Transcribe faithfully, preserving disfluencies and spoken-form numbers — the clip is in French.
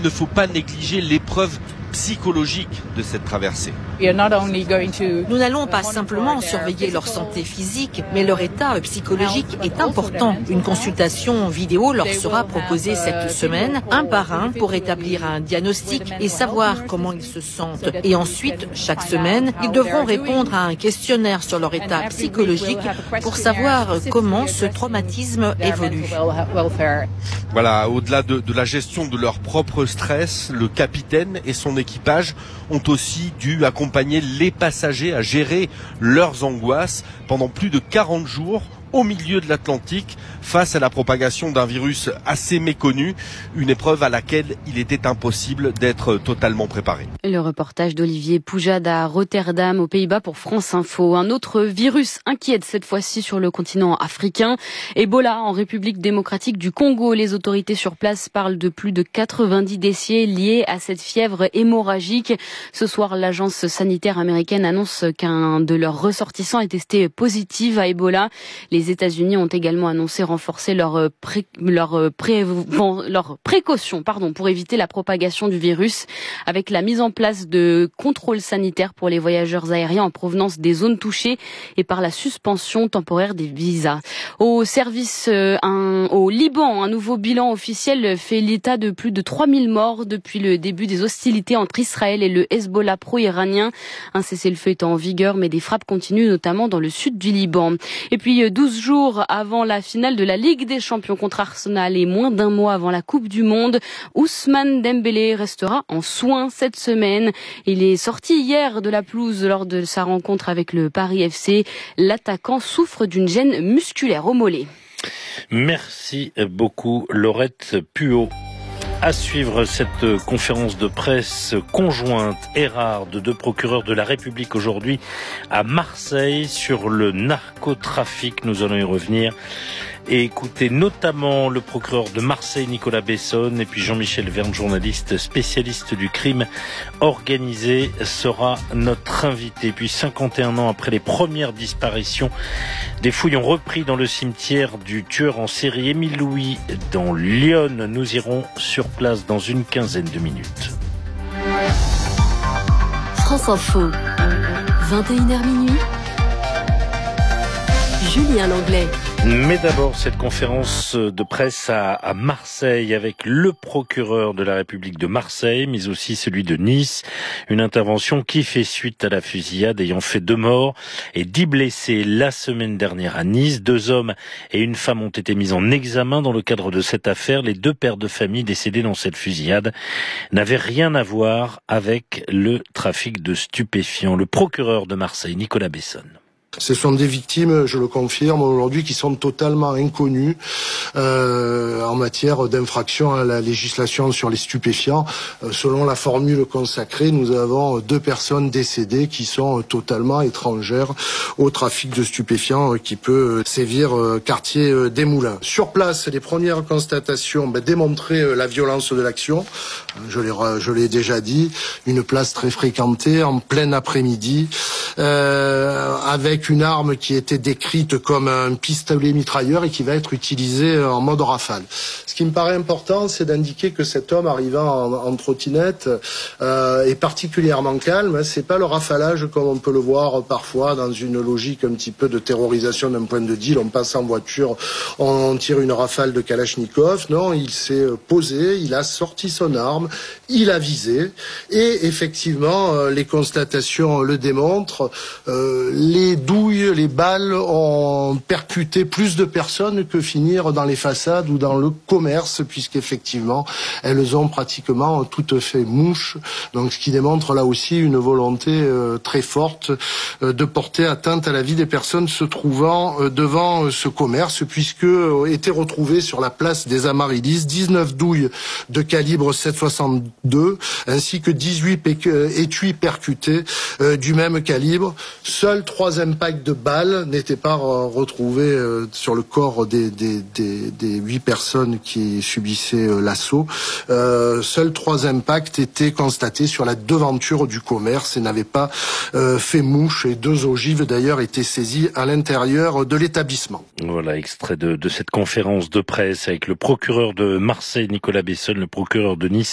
qu'il ne faut pas négliger l'épreuve psychologique de cette traversée. Nous n'allons pas simplement surveiller leur santé physique, mais leur état psychologique est important. Une consultation vidéo leur sera proposée cette semaine, un par un, pour établir un diagnostic et savoir comment ils se sentent. Et ensuite, chaque semaine, ils devront répondre à un questionnaire sur leur état psychologique pour savoir comment ce traumatisme évolue. Voilà, au-delà de, de la gestion de leur propre stress, le capitaine et son équipage ont aussi dû accompagner les passagers à gérer leurs angoisses pendant plus de quarante jours au milieu de l'Atlantique face à la propagation d'un virus assez méconnu, une épreuve à laquelle il était impossible d'être totalement préparé. Le reportage d'Olivier Poujade à Rotterdam, aux Pays-Bas, pour France Info. Un autre virus inquiète cette fois-ci sur le continent africain. Ebola en République démocratique du Congo. Les autorités sur place parlent de plus de quatre-vingt-dix décès liés à cette fièvre hémorragique. Ce soir, l'agence sanitaire américaine annonce qu'un de leurs ressortissants est testé positif à Ebola. Les États-Unis ont également annoncé renforcer leurs pré, leur pré, leur précautions pardon, pour éviter la propagation du virus, avec la mise en place de contrôles sanitaires pour les voyageurs aériens en provenance des zones touchées et par la suspension temporaire des visas. Au service, euh, un, au Liban, un nouveau bilan officiel fait l'état de plus de trois mille morts depuis le début des hostilités entre Israël et le Hezbollah pro-iranien. Un cessez-le-feu est en vigueur, mais des frappes continuent, notamment dans le sud du Liban. Et puis, douze jours avant la finale de la Ligue des Champions contre Arsenal et moins d'un mois avant la Coupe du Monde, Ousmane Dembélé restera en soins cette semaine. Il est sorti hier de la pelouse lors de sa rencontre avec le Paris F C. L'attaquant souffre d'une gêne musculaire au mollet. Merci beaucoup Laurette Puot. À suivre cette conférence de presse conjointe et rare de deux procureurs de la République aujourd'hui à Marseille sur le narcotrafic. Nous allons y revenir et écouter notamment le procureur de Marseille, Nicolas Bessonne, et puis Jean-Michel Verne, journaliste spécialiste du crime organisé, sera notre invité. Puis cinquante et un ans après les premières disparitions, des fouilles ont repris dans le cimetière du tueur en série Émile Louis dans Lyon. Nous irons sur place dans une quinzaine de minutes. France Info, vingt et une heures minuit. Julien Langlais. Mais d'abord, cette conférence de presse à, à Marseille avec le procureur de la République de Marseille, mais aussi celui de Nice. Une intervention qui fait suite à la fusillade ayant fait deux morts et dix blessés la semaine dernière à Nice. Deux hommes et une femme ont été mis en examen dans le cadre de cette affaire. Les deux pères de famille décédés dans cette fusillade n'avaient rien à voir avec le trafic de stupéfiants. Le procureur de Marseille, Nicolas Bessonne. Ce sont des victimes, je le confirme, aujourd'hui qui sont totalement inconnues euh, en matière d'infraction à la législation sur les stupéfiants. Euh, selon la formule consacrée, nous avons deux personnes décédées qui sont totalement étrangères au trafic de stupéfiants euh, qui peut sévir euh, quartier euh, des Moulins. Sur place, les premières constatations ben, démontraient euh, la violence de l'action. Je l'ai, je l'ai déjà dit, une place très fréquentée en plein après-midi, euh, avec une arme qui était décrite comme un pistolet mitrailleur et qui va être utilisée en mode rafale. Ce qui me paraît important, c'est d'indiquer que cet homme arrivant en, en trottinette euh, est particulièrement calme. C'est pas le rafalage comme on peut le voir parfois dans une logique un petit peu de terrorisation d'un point de deal. On passe en voiture, on tire une rafale de Kalachnikov. Non, il s'est posé, il a sorti son arme, il a visé et effectivement, euh, les constatations le démontrent. Euh, les douilles, les balles ont percuté plus de personnes que finir dans les façades ou dans le commerce, puisqu'effectivement, elles ont pratiquement toutes fait mouche. Donc, ce qui démontre là aussi une volonté euh, très forte euh, de porter atteinte à la vie des personnes se trouvant euh, devant euh, ce commerce, puisque euh, étaient retrouvées sur la place des Amaryllis dix-neuf douilles de calibre sept soixante-deux, ainsi que dix-huit péc- étuis percutés euh, du même calibre. Seuls trois impacts de balles n'étaient pas euh, retrouvés euh, sur le corps des, des, des, des huit personnes qui subissaient euh, l'assaut. Euh, seuls trois impacts étaient constatés sur la devanture du commerce et n'avaient pas euh, fait mouche. Et deux ogives d'ailleurs étaient saisies à l'intérieur de l'établissement. Voilà, extrait de, de cette conférence de presse avec le procureur de Marseille, Nicolas Bessonne, le procureur de Nice,